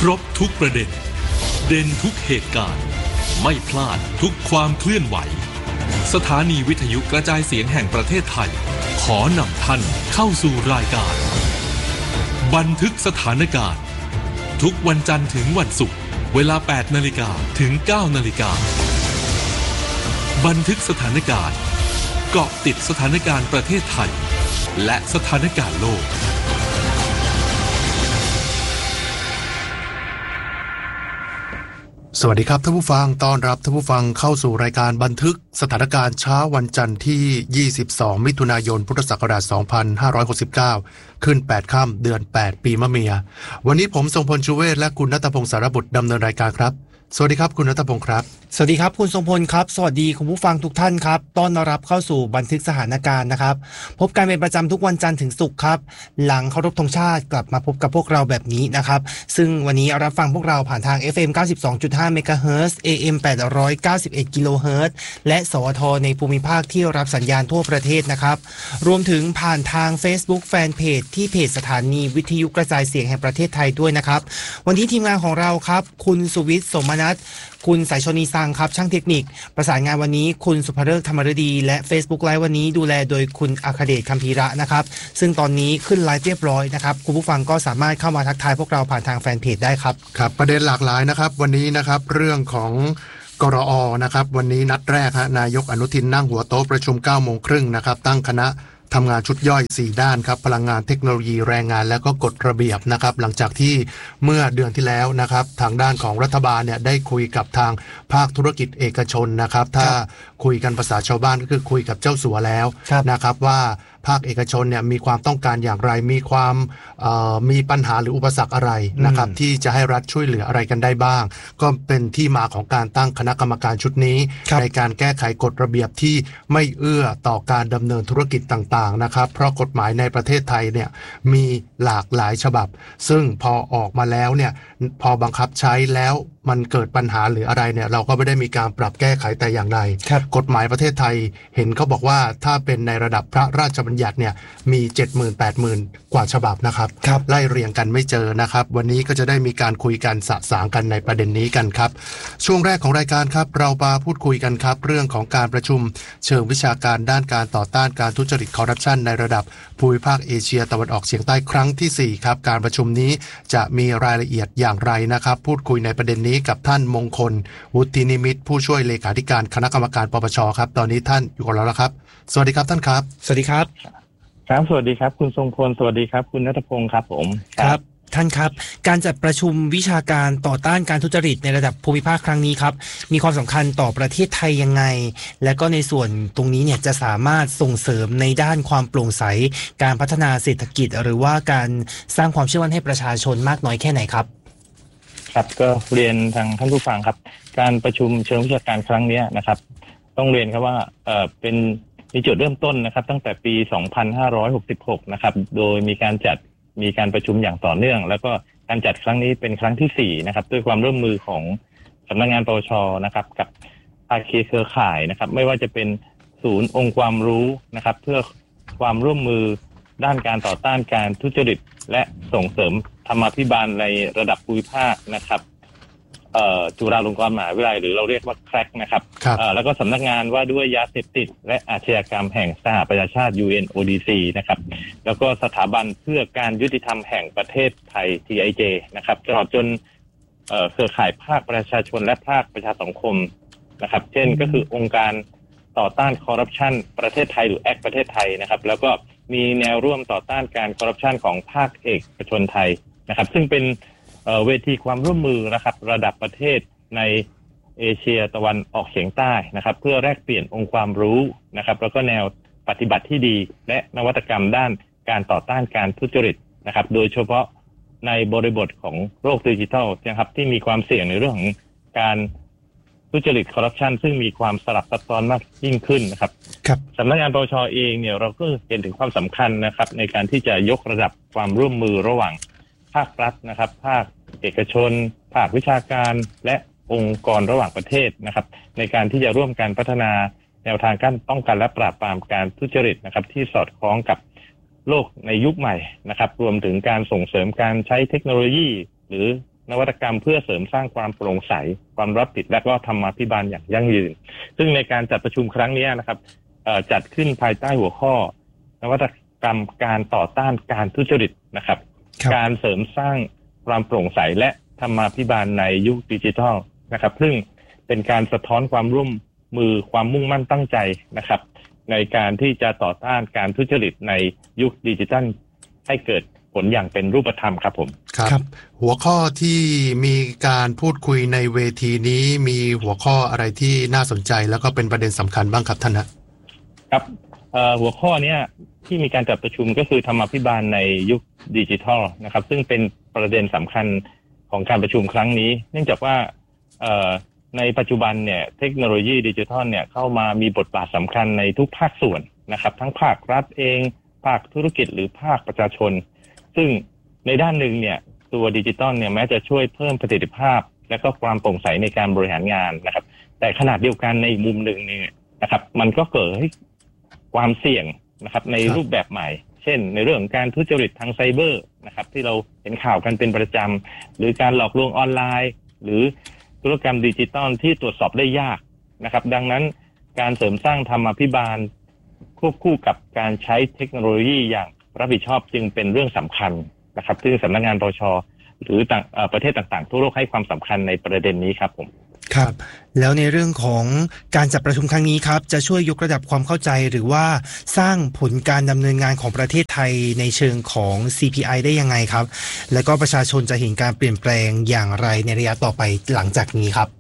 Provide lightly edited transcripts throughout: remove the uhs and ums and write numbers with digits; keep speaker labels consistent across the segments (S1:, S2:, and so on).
S1: รบทุกประเด็นเด่นทุกเหตุการณ์ไม่พลาดทุกความเคลื่อนไหวสถานีวิทยุกระจายเสียงแห่งประเทศไทยขอนำท่านเข้าสู่รายการบันทึกสถานการณ์ทุกวันจันทร์ถึงวันศุกร์เวลา 8 นาฬิกาถึง 9 นาฬิกาบันทึกสถานการณ์เกาะติดสถานการณ์ประเทศไทยและสถานการณ์โลก
S2: สวัสดีครับท่านผู้ฟังต้อนรับท่านผู้ฟังเข้าสู่รายการบันทึกสถานการณ์เช้าวันจันทร์ที่22มิถุนายนพุทธศักราช2569ขึ้น8ค่ำเดือน8ปีมะเมียวันนี้ผมทรงพลชูเวศและคุณณัฐพงศ์สารบุตรดำเนินรายการครับสวัสดีครับคุณณัฐพงศ์ครับ
S3: สวัสดีครับคุณทรงพลครับสวัสดีคุณผู้ฟังทุกท่านครับต้อนรับเข้าสู่บันทึกสถานการณ์นะครับพบกันเป็นประจำทุกวันจันทร์ถึงศุกร์ครับหลังเคารพธงชาติกลับมาพบกับพวกเราแบบนี้นะครับซึ่งวันนี้รับฟังพวกเราผ่านทาง FM 92.5 เมกะเฮิรตซ์ AM 891 กิโลเฮิรตซ์และสวทในภูมิภาคที่รับสัญญาณทั่วประเทศนะครับรวมถึงผ่านทาง Facebook Fanpage ที่เพจสถานีวิทยุกระจายเสียงแห่งประเทศไทยด้วยนะครับวันนี้ทีมงานของเราครับคุณสุวิทย์สมนัสคุณสายชนีซังครับช่างเทคนิคประสานงานวันนี้คุณสุภฤกษ์ธรรมฤดีและ Facebook Live วันนี้ดูแลโดยคุณอัครเดชคัมภีระนะครับซึ่งตอนนี้ขึ้นไลฟ์เรียบร้อยนะครับคุณผู้ฟังก็สามารถเข้ามาทักทายพวกเราผ่านทางแฟนเพจได้ครับ
S2: ครับประเด็นหลากหลายนะครับวันนี้นะครับเรื่องของกรอนะครับวันนี้นัดแรกฮะนายกอนุทินนั่งหัวโต๊ะประชุม 9:30 น.นะครับตั้งคณะทำงานชุดย่อย4ด้านครับพลังงานเทคโนโลยีแรงงานและก็กฎระเบียบนะครับหลังจากที่เมื่อเดือนที่แล้วนะครับทางด้านของรัฐบาลเนี่ยได้คุยกับทางภาคธุรกิจเอกชนนะครับถ้าคุยกันภาษาชาวบ้านก็คือคุยกับเจ้าสัวแล้วนะครับว่าภาคเอกชนเนี่ยมีความต้องการอย่างไรมีปัญหาหรืออุปสรรคอะไรนะครับที่จะให้รัฐช่วยเหลืออะไรกันได้บ้างก็เป็นที่มาของการตั้งคณะกรรมการชุดนี้ในการแก้ไขกฎระเบียบที่ไม่เอื้อต่อการดำเนินธุรกิจต่างๆนะครับเพราะกฎหมายในประเทศไทยเนี่ยมีหลากหลายฉบับซึ่งพอออกมาแล้วเนี่ยพอบังคับใช้แล้วมันเกิดปัญหาหรืออะไรเนี่ยเราก็ไม่ได้มีการปรับแก้ไขแต่อย่างใดกฎหมายประเทศไทยเห็นเขาบอกว่าถ้าเป็นในระดับพระราชบัญญัติเนี่ยมี 70,000-80,000 กว่าฉบับนะครับไล่เรียงกันไม่เจอนะครับวันนี้ก็จะได้มีการคุยกันสะสางกันในประเด็นนี้กันครับช่วงแรกของรายการครับเรามาพูดคุยกันครับเรื่องของการประชุมเชิงวิชาการด้านการต่อต้านการทุจริตคอร์รัปชันในระดับภูมิภาคเอเชียตะวันออกเฉียงใต้ครั้งที่4ครับการประชุมนี้จะมีรายละเอียดอย่างไรนะครับพูดคุยในประเด็นนี้กับท่านมงคลวุฒินิมิตรผู้ช่วยเลขาธิการคณะกรรมการปปชครับตอนนี้ท่านอยู่กับเราแล้วครับสวัสดีครับท่านครับ
S3: สวัสดีครับ
S4: ครับสวัสดีครับคุณทรงพลสวัสดีครับคุณณัฐพงศ์ครับผม
S3: ครับท่านครับการจัดประชุมวิชาการต่อต้านการทุจริตในระดับภูมิภาคครั้งนี้ครับมีความสำคัญต่อประเทศไทยยังไงและก็ในส่วนตรงนี้เนี่ยจะสามารถส่งเสริมในด้านความโปร่งใสการพัฒนาเศรษฐกิจหรือว่าการสร้างความเชื่อมั่นให้ประชาชนมากน้อยแค่ไหนครับ
S4: ครับก็เรียนทางท่านผู้ฟังครับการประชุมเชิงวิชาการครั้งนี้นะครับต้องเรียนครับว่าเป็นมีจุดเริ่มต้นนะครับตั้งแต่ปี 2566 นะครับโดยมีการประชุมอย่างต่อเนื่องแล้วก็การจัดครั้งนี้เป็นครั้งที่4นะครับด้วยความร่วมมือของสำนักงานปปชนะครับกับภาคีเครือข่ายนะครับไม่ว่าจะเป็นศูนย์องค์ความรู้นะครับเพื่อความร่วมมือด้านการต่อต้านการทุจริตและส่งเสริมธรรมาภิบาลในระดับภูมิภาคนะครับจุฬาลงกรณ์มหาวิทยาลัยหรือเราเรียกว่าแครกนะครับแล้วก็สำนักงานว่าด้วยยาเสพติดและอาชญากรรมแห่งสหประชาชาติ UNODC นะครับแล้วก็สถาบันเพื่อการยุติธรรมแห่งประเทศไทย TIJ นะครับตลอดจนเครือข่ายภาคประชาชนและภาคประชาสังคมนะครับเช่นก็คือองค์การต่อต้านคอร์รัปชันประเทศไทยหรือแอคประเทศไทยนะครับแล้วก็มีแนวร่วมต่อต้านการคอร์รัปชันของภาคเอกชนไทยนะครับซึ่งเป็นเวทีความร่วมมือนะครับระดับประเทศในเอเชียตะวันออกเฉียงใต้นะครับเพื่อแลกเปลี่ยนองค์ความรู้นะครับแล้วก็แนวปฏิบัติที่ดีและนวัตกรรมด้านการต่อต้านการทุจริตนะครับโดยเฉพาะในบริบทของโลกดิจิทัลนะครับที่มีความเสี่ยงในเรื่องของการทุจริตคอร์รัปชันซึ่งมีความสลับซับซ้อนมากยิ่งขึ้นนะครับสำนักงานปปชเองเนี่ยเราก็เห็นถึงความสำคัญนะครับในการที่จะยกระดับความร่วมมือระหว่างภาครัฐนะครับภาคเอกชนภาควิชาการและองค์กรระหว่างประเทศนะครับในการที่จะร่วมกันพัฒนาแนวทางการป้องกันและปราบปรามการทุจริตนะครับที่สอดคล้องกับโลกในยุคใหม่นะครับรวมถึงการส่งเสริมการใช้เทคโนโลยีหรือนวัตกรรมเพื่อเสริมสร้างความโปร่งใสความรับผิดและก็ธรรมาภิบาลอย่างยั่งยืนซึ่งในการจัดประชุมครั้งนี้นะครับจัดขึ้นภายใต้หัวข้อนวัตกรรมการต่อต้านการทุจริตนะครับการเสริมสร้างความโปร่งใสและธรรมาภิบาลในยุคดิจิทัลนะครับซึ่งเป็นการสะท้อนความร่วมมือความมุ่งมั่นตั้งใจนะครับในการที่จะต่อต้านการทุจริตในยุคดิจิทัลให้เกิดผลอย่างเป็นรูปธรรมครับผม
S2: ครับหัวข้อที่มีการพูดคุยในเวทีนี้มีหัวข้ออะไรที่น่าสนใจแล้วก็เป็นประเด็นสำคัญบ้างครับท่านนะครับ
S4: หัวข้อเนี้ยที่มีการจัดประชุมก็คือธรรมาภิบาลในยุคดิจิทัลนะครับซึ่งเป็นประเด็นสำคัญของการประชุมครั้งนี้เนื่องจากว่าในปัจจุบันเนี่ยเทคโนโลยีดิจิทัลเนี่ยเข้ามามีบทบาทสำคัญในทุกภาคส่วนนะครับทั้งภาครัฐเองภาคธุรกิจหรือภาคประชาชนซึ่งในด้านหนึ่งเนี่ยตัวดิจิทัลเนี่ยแม้จะช่วยเพิ่มประสิทธิภาพและก็ความโปร่งใสในการบริหารงานนะครับแต่ขนาดเดียวกันในอีกมุมหนึ่งเนี่ยนะครับมันก็เกิดความเสี่ยงนะครับในรูปแบบใหม่เช่นในเรื่องของการทุจริตทางไซเบอร์นะครับที่เราเห็นข่าวกันเป็นประจำหรือการหลอกลวงออนไลน์หรือธุรกรรมดิจิทัลที่ตรวจสอบได้ยากนะครับดังนั้นการเสริมสร้างธรรมาภิบาลควบคู่กับการใช้เทคโนโลยีอย่างรับผิดชอบจึงเป็นเรื่องสำคัญนะครับซึ่งสำนักงานปช.หรือประเทศต่างๆทั่วโลกให้ความสำคัญในประเด็นนี้ครับผม
S3: ครับแล้วในเรื่องของการจัดประชุมครั้งนี้ครับจะช่วยยกระดับความเข้าใจหรือว่าสร้างผลการดำเนินงานของประเทศไทยในเชิงของ CPI ได้ยังไงครับและก็ประชาชนจะเห็นการเปลี่ยนแปลงอย่างไรในระยะต่อไปหลังจากนี้ครับ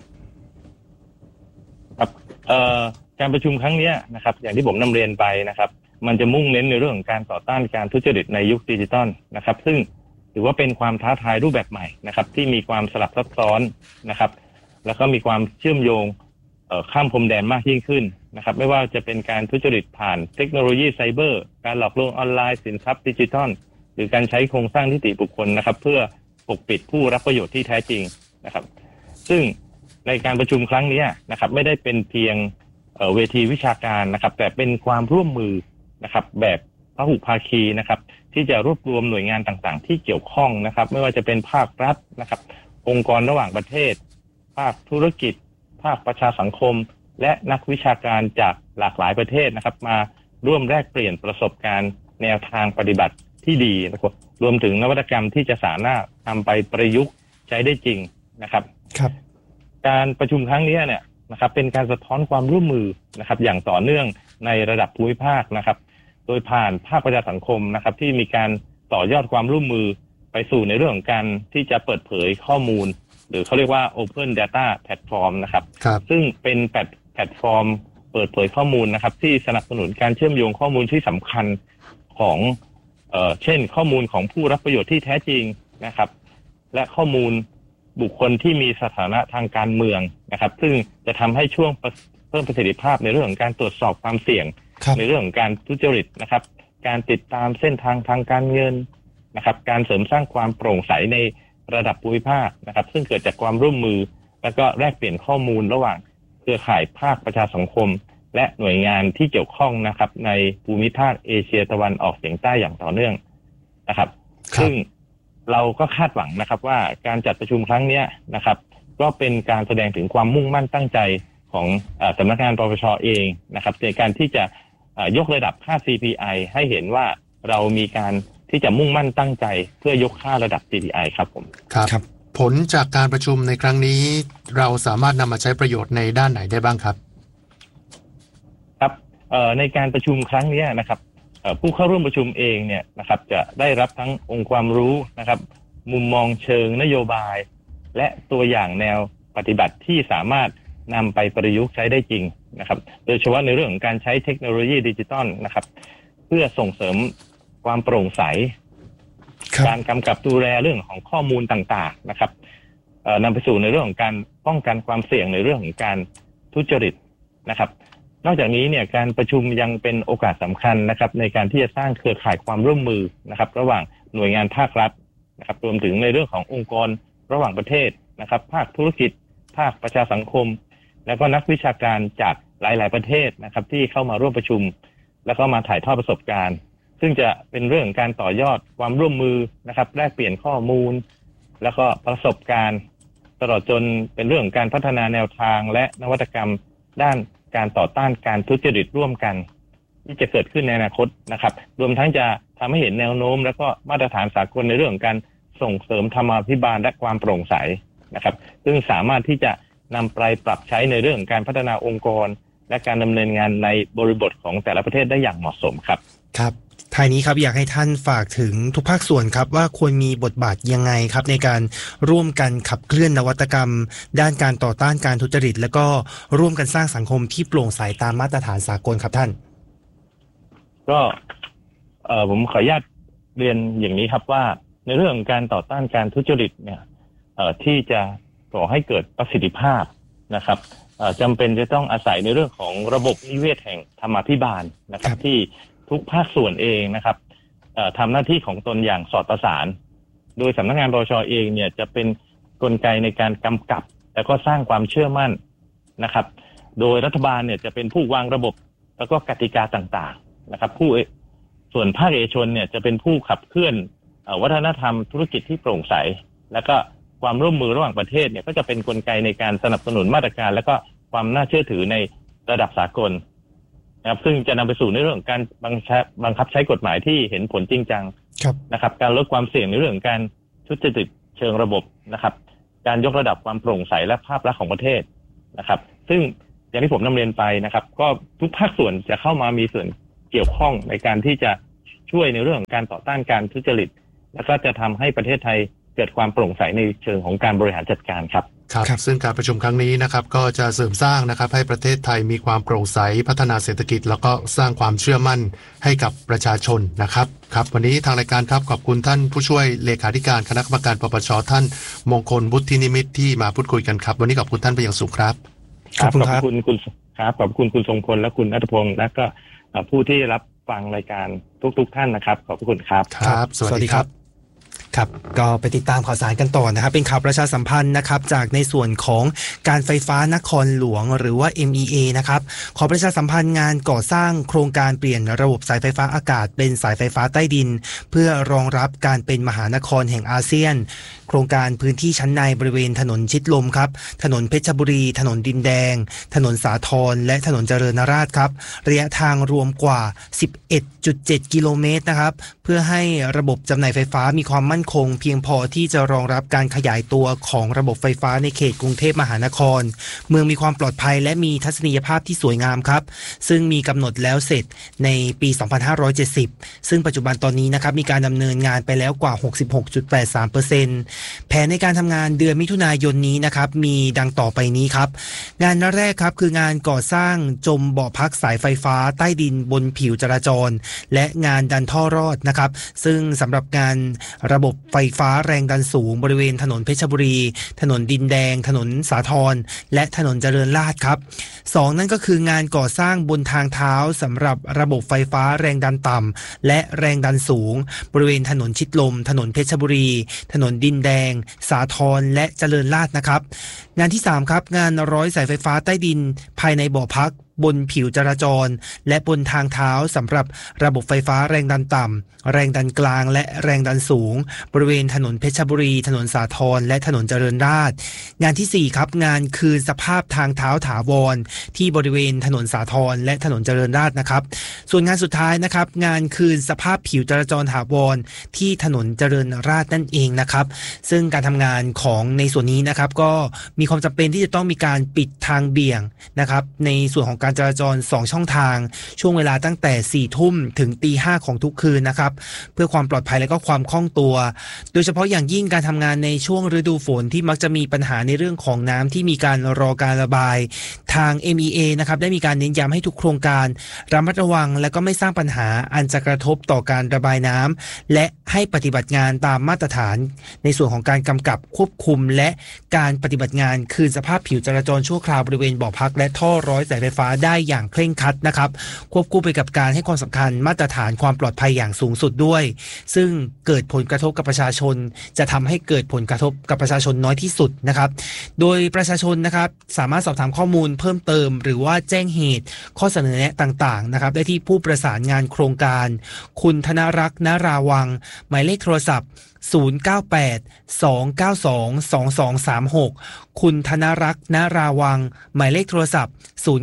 S4: ครับการประชุมครั้งนี้นะครับอย่างที่ผมนำเรียนไปนะครับมันจะมุ่งเน้นในเรื่องของการต่อต้านการทุจริตในยุคดิจิทัลนะครับซึ่งถือว่าเป็นความท้าทายรูปแบบใหม่นะครับที่มีความสลับซับซ้อนนะครับแล้วก็มีความเชื่อมโยงข้ามพรมแดนมากยิ่งขึ้นนะครับไม่ว่าจะเป็นการทุจริตผ่านเทคโนโลยีไซเบอร์การหลอกลวงออนไลน์สินทรัพย์ดิจิทัลหรือการใช้โครงสร้างนิติบุคคลนะครับเพื่อปกปิดผู้รับประโยชน์ที่แท้จริงนะครับซึ่งในการประชุมครั้งนี้นะครับไม่ได้เป็นเพียงเวทีวิชาการนะครับแต่เป็นความร่วมมือนะครับแบบพหุภาคีนะครับที่จะรวบรวมหน่วยงานต่างๆที่เกี่ยวข้องนะครับไม่ว่าจะเป็นภาครัฐนะครับองค์กรระหว่างประเทศภาคธุรกิจภาคประชาสังคมและนักวิชาการจากหลากหลายประเทศนะครับมาร่วมแลกเปลี่ยนประสบการณ์แนวทางปฏิบัติที่ดีนะครับรวมถึงนวัตกรรมที่จะสามารถนำไปประยุกต์ใช้ได้จริงนะครับการประชุมครั้งนี้เนี่ยนะครับเป็นการสะท้อนความร่วมมือนะครับอย่างต่อเนื่องในระดับภูมิภาคนะครับโดยผ่านภาคประชาสังคมนะครับที่มีการต่อยอดความร่วมมือไปสู่ในเรื่องของการที่จะเปิดเผยข้อมูลหรือเขาเรียกว่า Open Data Platform นะครับซึ่งเป็นแพลตฟอร์มเปิดเผยข้อมูลนะครับที่สนับสนุนการเชื่อมโยงข้อมูลที่สำคัญของเช่นข้อมูลของผู้รับประโยชน์ที่แท้จริงนะครับและข้อมูลบุคคลที่มีสถานะทางการเมืองนะครับซึ่งจะทำให้ช่วงเพิ่มประสิทธิภาพในเรื่องของการตรวจสอบความเสี่ยงในเรื่องของการทุจริตนะครับการติดตามเส้นทางทางการเงินนะครับการเสริมสร้างความโปร่งใสในระดับภูมิภาคนะครับซึ่งเกิดจากความร่วมมือและก็แลกเปลี่ยนข้อมูลระหว่างเครือข่ายภาคประชาสังคมและหน่วยงานที่เกี่ยวข้องนะครับในภูมิภาคเอเชียตะวันออกเฉียงใต้อย่างต่อเนื่องนะครับซึ่งเราก็คาดหวังนะครับว่าการจัดประชุมครั้งนี้นะครับก็เป็นการแสดงถึงความมุ่งมั่นตั้งใจของสำนักงานปปช.เองนะครับในการที่จะยกระดับค่า CPI ให้เห็นว่าเรามีการที่จะมุ่งมั่นตั้งใจเพื่อยกค่าระดับ CPI ครับผม
S2: ครับผลจากการประชุมในครั้งนี้เราสามารถนำมาใช้ประโยชน์ในด้านไหนได้บ้างครับ
S4: ครับในการประชุมครั้งนี้นะครับผู้เข้าร่วมประชุมเองเนี่ยนะครับจะได้รับทั้งองค์ความรู้นะครับมุมมองเชิงนโยบายและตัวอย่างแนวปฏิบัติที่สามารถนำไปประยุกต์ใช้ได้จริงนะครับโดยเฉพาะในเรื่องของการใช้เทคโนโลยีดิจิทัลนะครับเพื่อส่งเสริมความโปร่งใสการกำกับดูแลเรื่องของข้อมูลต่างๆนะครับนำไปสู่ในเรื่องของการป้องกันความเสี่ยงในเรื่องของการทุจริตนะครับนอกจากนี้เนี่ยการประชุมยังเป็นโอกาสสำคัญนะครับในการที่จะสร้างเครือข่ายความร่วมมือนะครับระหว่างหน่วยงานภาครัฐนะครับรวมถึงในเรื่องขององค์กรระหว่างประเทศนะครับภาคธุรกิจภาคประชาสังคมแล้วก็นักวิชาการจากหลายๆประเทศนะครับที่เข้ามาร่วมประชุมแล้วก็มาถ่ายทอดประสบการณ์ซึ่งจะเป็นเรื่องการต่อยอดความร่วมมือนะครับแลกเปลี่ยนข้อมูลแล้วก็ประสบการณ์ตลอดจนเป็นเรื่องของการพัฒนาแนวทางและนวัตกรรมด้านการต่อต้านการทุจริตร่วมกันที่จะเกิดขึ้นในอนาคตนะครับรวมทั้งจะทำให้เห็นแนวโน้มและก็มาตรฐานสากลในเรื่องของการส่งเสริมธรรมาภิบาลและความโปร่งใสนะครับซึ่งสามารถที่จะนำไปปรับใช้ในเรื่องของการพัฒนาองค์กรและการดำเนินงานในบริบทของแต่ละประเทศได้อย่างเหมาะสมครับ
S3: ครับท้ายนี้ครับอยากให้ท่านฝากถึงทุกภาคส่วนครับว่าควรมีบทบาทยังไงครับในการร่วมกันขับเคลื่อนนวัตกรรมด้านการต่อต้านการทุจริตแล้วก็ร่วมกันสร้างสังคมที่โปร่งใสตามมาตรฐานสากลครับท่าน
S4: ก็ผมขออนุญาตเรียนอย่างนี้ครับว่าในเรื่องการต่อต้านการทุจริตเนี่ยที่จะก่อให้เกิดประสิทธิภาพนะครับจำเป็นจะต้องอาศัยในเรื่องของระบบนิเวศแห่งธรรมาภิบาลนะครับที่ทุกภาคส่วนเองนะครับทำหน้าที่ของตนอย่างสอดประสานโดยสำนักงานปปช.เองเนี่ยจะเป็นกลไกในการกำกับและก็สร้างความเชื่อมั่นนะครับโดยรัฐบาลเนี่ยจะเป็นผู้วางระบบแล้วก็กติกาต่างๆนะครับส่วนภาคเอกชนเนี่ยจะเป็นผู้ขับเคลื่อนวัฒนธรรมธุรกิจที่โปร่งใสและก็ความร่วมมือระหว่างประเทศเนี่ยก็จะเป็นกลไกในการสนับสนุนมาตรการและก็ความน่าเชื่อถือในระดับสากลนะครับซึ่งจะนำไปสู่ในเรื่องของการบังคับใช้กฎหมายที่เห็นผลจริงจังนะครับการลดความเสี่ยงในเรื่องของการทุจริตเชิงระบบนะครับการยกระดับความโปร่งใสและภาพลักษณ์ของประเทศนะครับซึ่งอย่างที่ผมนำเรียนไปนะครับก็ทุกภาคส่วนจะเข้ามามีส่วนเกี่ยวข้องในการที่จะช่วยในเรื่องของการต่อต้านการทุจริตและก็จะทำให้ประเทศไทยเกิดความโปร่งใสในเชิงของการบริหารจัดการครับ
S2: ครับซึ่งการประชุมครั้งนี้นะครับก็จะเสริมสร้างนะครับให้ประเทศไทยมีความโปร่งใสพัฒนาเศรษฐกิจแล้วก็สร้างความเชื่อมั่นให้กับประชาชนนะครับครับวันนี้ทางรายการครับขอบคุณท่านผู้ช่วยเลขาธิการคณะกรรมการปปช.ท่านมงคลวุฒินิมิตรที่มาพูดคุยกันครับวันนี้ขอบคุณท่านเป็นอย่างสูงครับ
S4: ขอบคุณคุณครับขอบคุณคุณทรงพลและคุณณัฐพงศ์และก็ผู้ที่รับฟังรายการทุกท่านนะครับขอบคุณครับ
S2: ครับสวัสดีครับ
S3: ครับก็ไปติดตามข่าวสารกันต่อนะครับเป็นข่าวประชาสัมพันธ์นะครับจากในส่วนของการไฟฟ้านครหลวงหรือว่า MEA นะครับขอประชาสัมพันธ์งานก่อสร้างโครงการเปลี่ยนระบบสายไฟฟ้าอากาศเป็นสายไฟฟ้าใต้ดินเพื่อรองรับการเป็นมหานครแห่งอาเซียนโครงการพื้นที่ชั้นในบริเวณถนนชิดลมครับถนนเพชรบุรีถนนดินแดงถนนสาทรและถนนเจริญนราษฎร์ครับระยะทางรวมกว่า 11.7 กิโลเมตรนะครับเพื่อให้ระบบจำหน่ายไฟฟ้ามีความมั่นคงเพียงพอที่จะรองรับการขยายตัวของระบบไฟฟ้าในเขตกรุงเทพมหานครเมืองมีความปลอดภัยและมีทัศนียภาพที่สวยงามครับซึ่งมีกำหนดแล้วเสร็จในปี 2570 ซึ่งปัจจุบันตอนนี้นะครับมีการดำเนินงานไปแล้วกว่า 66.83% แผนในการทำงานเดือนมิถุนายนนี้นะครับมีดังต่อไปนี้ครับงานแรกครับคืองานก่อสร้างจมบ่อพักสายไฟฟ้าใต้ดินบนผิวจราจรและงานดันท่อรอดนะครับซึ่งสำหรับงานระบบไฟฟ้าแรงดันสูงบริเวณถนนเพชรบุรีถนนดินแดงถนนสาทรและถนนเจริญราษฎร์ครับ2นั่นก็คืองานก่อสร้างบนทางเท้าสำหรับระบบไฟฟ้าแรงดันต่ำและแรงดันสูงบริเวณถนนชิดลมถนนเพชรบุรีถนนดินแดงสาทรและเจริญราษฎร์นะครับงานที่3ครับงานร้อยสายไฟฟ้าใต้ดินภายในบ่อพักบนผิวจราจรและบนทางเท้าสำหรับระบบไฟฟ้าแรงดันต่ำแรงดันกลางและแรงดันสูงบริเวณถนนเพชรบุรีถนนสาทรและถนนเจริญราษฎร์งานที่4ครับงานคืนสภาพทางเท้าถาวรที่บริเวณถนนสาทรและถนนเจริญราษฎร์นะครับส่วนงานสุดท้ายนะครับงานคืนสภาพผิวจราจรถาวรที่ถนนเจริญราษฎร์นั่นเองนะครับซึ่งการทำงานของในส่วนนี้นะครับก็มีความจำเป็นที่จะต้องมีการปิดทางเบี่ยงนะครับในส่วนของการจราจร2ช่องทางช่วงเวลาตั้งแต่ 4 ทุ่มถึง 5:00 ของทุกคืนนะครับเพื่อความปลอดภัยและก็ความคล่องตัวโดยเฉพาะอย่างยิ่งการทำงานในช่วงฤดูฝนที่มักจะมีปัญหาในเรื่องของน้ำที่มีการรอการระบายทาง MEA นะครับได้มีการเน้นย้ำให้ทุกโครงการระมัดระวังและก็ไม่สร้างปัญหาอันจะกระทบต่อการระบายน้ำและให้ปฏิบัติงานตามมาตรฐานในส่วนของการกำกับควบคุมและการปฏิบัติงานคืนสภาพผิวจราจรชั่วคราวบริเวณบ่อพักและท่อร้อยสายไฟฟ้าได้อย่างเคร่งครัดนะครับควบคู่ไปกับการให้ความสำคัญมาตรฐานความปลอดภัยอย่างสูงสุดด้วยซึ่งเกิดผลกระทบกับประชาชนจะทำให้เกิดผลกระทบกับประชาชนน้อยที่สุดนะครับโดยประชาชนนะครับสามารถสอบถามข้อมูลเพิ่มเติมหรือว่าแจ้งเหตุข้อเสนอแนะต่างๆนะครับได้ที่ผู้ประสานงานโครงการคุณธนรักษ์นราวังหมายเลขโทรศัพท์ 098-292-2236คุณธนรักษ์ณราวังหมายเลขโทรศัพท์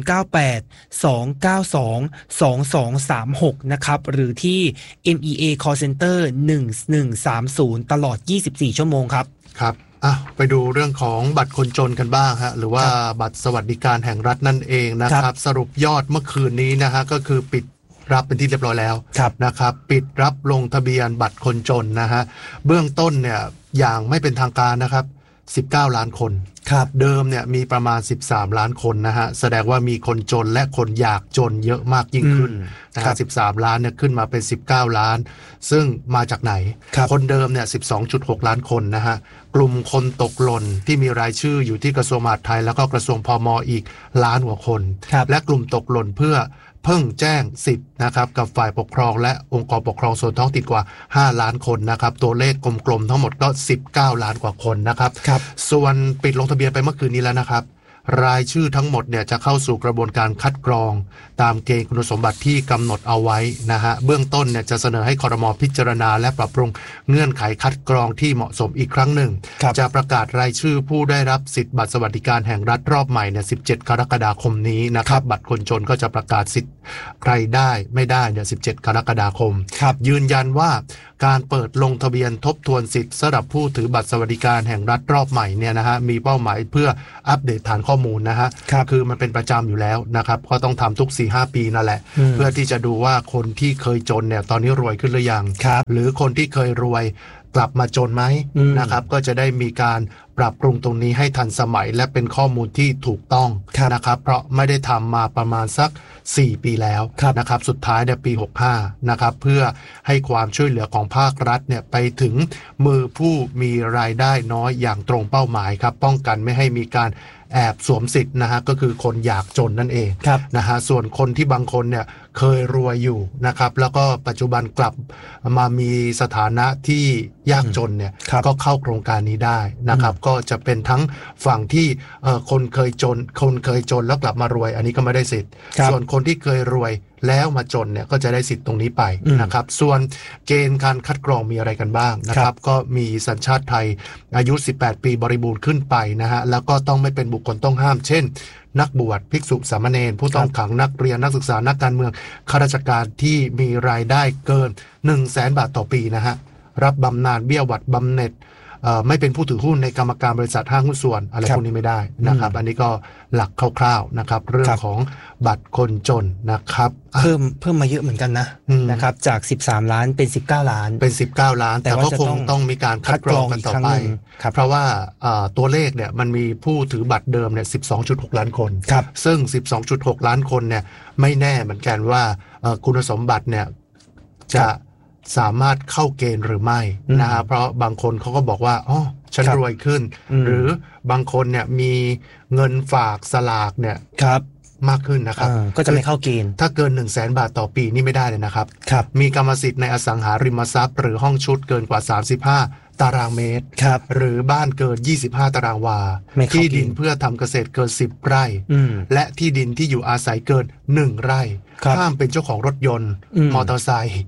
S3: 098-292-2236นะครับหรือที่ NEA Call Center 1130ตลอด24ชั่วโมงครับ
S2: ครับไปดูเรื่องของบัตรคนจนกันบ้างฮะหรือว่าบัตรสวัสดิการแห่งรัฐนั่นเองนะครับสรุปยอดเมื่อคืนนี้นะฮะก็คือปิดรับเป็นที่เรียบร้อยแล้วนะครับปิดรับลงทะเบียนบัตรคนจนนะฮะเบื้องต้นเนี่ยอย่างไม่เป็นทางการนะครับ19ล้านคนเดิมเนี่ยมีประมาณ13ล้านคนนะฮะแสดงว่ามีคนจนและคนอยากจนเยอะมากยิ่งขึ้นนะฮะ13ล้านเนี่ยขึ้นมาเป็น19ล้านซึ่งมาจากไหนคนเดิมเนี่ย 12.6 ล้านคนนะฮะกลุ่มคนตกหล่นที่มีรายชื่ออยู่ที่กระทรวงมหาดไทยแล้วก็กระทรวงพม.อีกล้านกว่าคนและกลุ่มตกหล่นเพื่อเพิ่งแจ้งสิทธิ์นะครับกับฝ่ายปกครองและองค์กรปกครองส่วนท้องถิ่นกว่า5ล้านคนนะครับตัวเลขกลมๆทั้งหมดก็19ล้านกว่าคนนะครับส่วนปิดลงทะเบียนไปเมื่อคืนนี้แล้วนะครับรายชื่อทั้งหมดเนี่ยจะเข้าสู่กระบวนการคัดกรองตามเกณฑ์คุณสมบัติที่กำหนดเอาไว้นะฮะเบื้องต้นเนี่ยจะเสนอให้ครม.พิจารณาและปรับปรุงเงื่อนไขคัดกรองที่เหมาะสมอีกครั้งหนึ่งจะประกาศรายชื่อผู้ได้รับสิทธิ์บัตรสวัสดิการแห่งรัฐรอบใหม่เนี่ย17กรกฎาคมนี้นะครับบัตรคนจนก็จะประกาศสิทธิ์ใครได้ไม่ได้เนี่ย17กรกฎาคมยืนยันว่าการเปิดลงทะเบียนทบทวนสิทธิ์สำหรับผู้ถือบัตรสวัสดิการแห่งรัฐรอบใหม่เนี่ยนะฮะมีเป้าหมายเพื่ออัปเดตฐานข้อมูลนะฮะคือมันเป็นประจำอยู่แล้วนะครับก็ต้องทำทุก 4-5 ปีนั่นแหละเพื่อที่จะดูว่าคนที่เคยจนเนี่ยตอนนี้รวยขึ้นหรือยังหรือคนที่เคยรวยกลับมาจนไหมนะครับก็จะได้มีการปรับปรุงตรงนี้ให้ทันสมัยและเป็นข้อมูลที่ถูกต้องนะครับเพราะไม่ได้ทำมาประมาณสัก4 ปีแล้วนะครับสุดท้ายในปี65นะครับเพื่อให้ความช่วยเหลือของภาครัฐเนี่ยไปถึงมือผู้มีรายได้น้อยอย่างตรงเป้าหมายครับป้องกันไม่ให้มีการแอบสวมสิทธิ์นะฮะก็คือคนอยากจนนั่นเองนะฮะส่วนคนที่บางคนเนี่ยเคยรวยอยู่นะครับแล้วก็ปัจจุบันกลับมามีสถานะที่ยากจนเนี่ยก็เข้าโครงการนี้ได้นะครับก็จะเป็นทั้งฝั่งที่คนเคยจนแล้วกลับมารวยอันนี้ก็ไม่ได้สิทธิ์ส่วนคนที่เคยรวยแล้วมาจนเนี่ยก็จะได้สิทธิ์ตรงนี้ไปนะครับส่วนเกณฑ์การคัดกรองมีอะไรกันบ้างนะครับก็มีสัญชาติไทยอายุ18ปีบริบูรณ์ขึ้นไปนะฮะแล้วก็ต้องไม่เป็นบุคคลต้องห้ามเช่นนักบวชภิกษุสามเณรผู้ต้องขังนักเรียนนักศึกษานักการเมืองข้าราชการที่มีรายได้เกิน 100,000 บาทต่อปีนะฮะรับบำนาญเบี้ยหวัดบำเหน็จไม่เป็นผู้ถือหุ้นในกรรมการบริษัทห้างหุ้นส่วนอะไรพวกนี้ไม่ได้นะครับอันนี้ก็หลักคร่าวๆนะครับเรื่องของบัตรคนจนนะครับ
S3: เพิ่มมาเยอะเหมือนกันนะครับจาก13ล้านเป็น19ล้าน
S2: แต่ก็คงต้องมีการคัดกรองกันต่อไปเพราะว่าตัวเลขเนี่ยมันมีผู้ถือบัตรเดิมเนี่ย 12.6 ล้านคนซึ่ง 12.6 ล้านคนเนี่ยไม่แน่เหมือนกันว่าคุณสมบัติเนี่ยจะสามารถเข้าเกณฑ์หรือไม่นะฮะเพราะบางคนเขาก็บอกว่าอ๋อฉันรวยขึ้นหรือบางคนเนี่ยมีเงินฝากสลากเนี่ยมากขึ้นนะครับ
S3: ก็จะไม่เข้าเกณฑ์
S2: ถ้าเกิน 100,000 บาทต่อปีนี่ไม่ได้เลยนะครับมีกรรมสิทธิ์ในอสังหาริมทรัพย์หรือห้องชุดเกินกว่า35ตารางเมตรหรือบ้านเกิน25ตารางวาที่ดินเพื่อทำเกษตรเกิน10ไร่และที่ดินที่อยู่อาศัยเกิน1ไร่ห้ามเป็นเจ้าของรถยนต์มอเตอร์ไซค์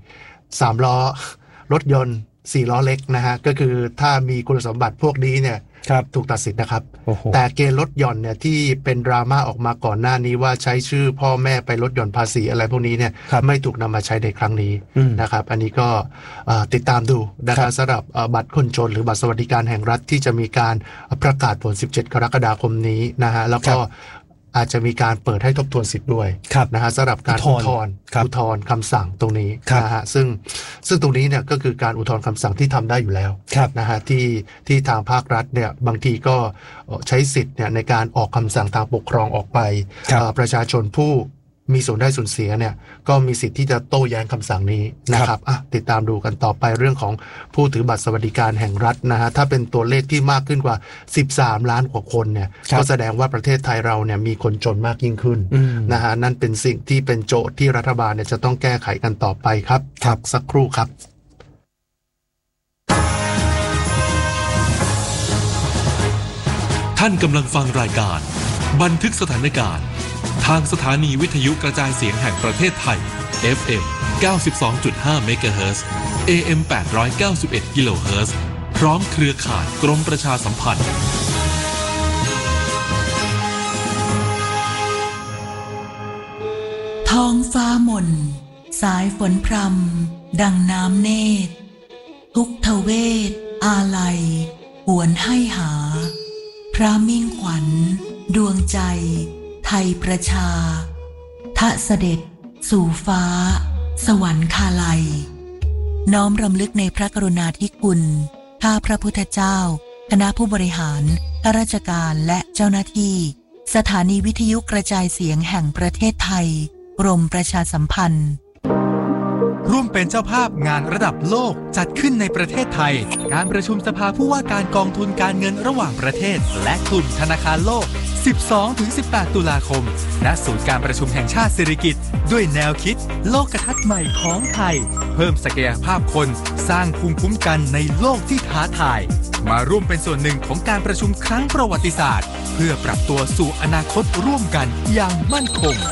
S2: 3 ล้อรถยนต์4 ล้อเล็กนะฮะก็คือถ้ามีคุณสมบัติพวกนี้เนี่ยถูกตัดสิทธิ์นะครับแต่เกณฑ์ลดหย่อนเนี่ยที่เป็นดราม่าออกมาก่อนหน้านี้ว่าใช้ชื่อพ่อแม่ไปลดหย่อนภาษีอะไรพวกนี้เนี่ยไม่ถูกนำมาใช้ในครั้งนี้นะครับอันนี้ก็ติดตามดูนะครับสำหรับบัตรคนจนหรือบัตรสวัสดิการแห่งรัฐที่จะมีการประกาศผล17กรกฎาคมนี้นะฮะแล้วก็อาจจะมีการเปิดให้ทบทวนสิทธิ์ด้วยนะฮะสำหรับการอุทธรณ์คำสั่งตรงนี้นะฮะซึ่งตรงนี้เนี่ยก็คือการอุทธรณ์คำสั่งที่ทำได้อยู่แล้วนะฮะที่ทางภาครัฐเนี่ยบางทีก็ใช้สิทธิ์เนี่ยในการออกคำสั่งทางปกครองออกไปประชาชนผู้มีส่วนได้ส่วนเสียเนี่ยก็มีสิทธิ์ที่จะโต้แย้งคำสั่งนี้นะครับติดตามดูกันต่อไปเรื่องของผู้ถือบัตรสวัสดิการแห่งรัฐนะฮะถ้าเป็นตัวเลขที่มากขึ้นกว่า13ล้านกว่าคนเนี่ยก็แสดงว่าประเทศไทยเราเนี่ยมีคนจนมากยิ่งขึ้นนะฮะนั่นเป็นสิ่งที่เป็นโจทย์ที่รัฐบาลเนี่ยจะต้องแก้ไขกันต่อไปครับพักสักครู่ครับ
S1: ท่านกำลังฟังรายการบันทึกสถานการณ์ทางสถานีวิทยุกระจายเสียงแห่งประเทศไทย FM 92.5 เมกะเฮิรตซ์ AM 891 กิโลเฮิรตซ์พร้อมเครือข่ายกรมประชาสัมพันธ์
S5: ท้องฟ้าหม่นสายฝนพรำดังน้ำเนตรทุกทเวทอาลัยหวนให้หาพระมิ่งขวัญดวงใจไทยประชาทะเสด็จสู่ฟ้าสวรรคาลัยน้อมรำลึกในพระกรุณาธิคุณข้าพระพุทธเจ้าคณะผู้บริหารข้าราชการและเจ้าหน้าที่สถานีวิทยุกระจายเสียงแห่งประเทศไทยกรมประชาสัมพันธ์
S6: ร่วมเป็นเจ้าภาพงานระดับโลกจัดขึ้นในประเทศไทยการประชุมสภาผู้ว่าการกองทุนการเงินระหว่างประเทศและกลุ่มธนาคารโลก 12-18 ตุลาคมณศูนย์การประชุมแห่งชาติสิริกิติ์ด้วยแนวคิดโลกทัศน์ใหม่ของไทยเพิ่มศักยภาพคนสร้างภูมิคุ้มกันในโลกที่ท้าทายมาร่วมเป็นส่วนหนึ่งของการประชุมครั้งประวัติศาสตร์เพื่อปรับตัวสู่อนาคตร่วมกันอย่างมั่นคง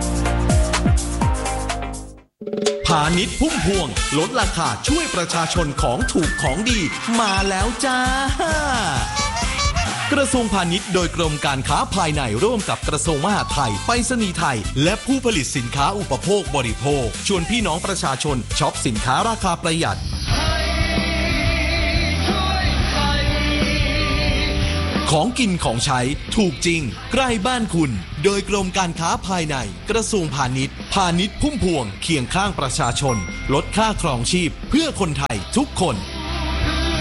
S7: พาณิชย์พุ่มพวงลดราคาช่วยประชาชนของถูกของดีมาแล้วจ้ากระทรวงพาณิชย์โดยกรมการค้าภายในร่วมกับกระทรวงมหาดไทยไปรษณีย์ไทยและผู้ผลิตสินค้าอุปโภคบริโภคชวนพี่น้องประชาชนช็อปสินค้าราคาประหยัดของกินของใช้ถูกจริงใกล้บ้านคุณโดยกรมการค้าภายในกระทรวงพาณิชย์พุ่มพวงเคียงข้างประชาชนลดค่าครองชีพเพื่อคนไทยทุกคน